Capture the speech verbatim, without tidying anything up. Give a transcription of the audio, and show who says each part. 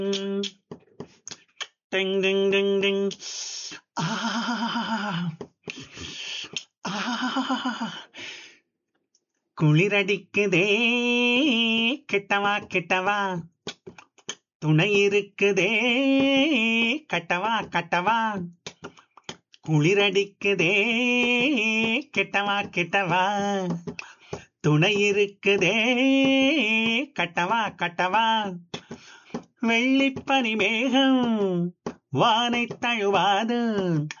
Speaker 1: டிங் டிங் டிங் டிங். ஆ, ஆ, குளிரடிக்குதே, கெட்டவா கெட்டவா, துணை இருக்குதே, கட்டவா கட்டவா, குளிரடிக்குதே, கெட்டவா கெட்டவா, துணை இருக்குதே, கட்டவா கட்டவா. வெள்ளிப்பனி மேகம் வானை தழுவாது,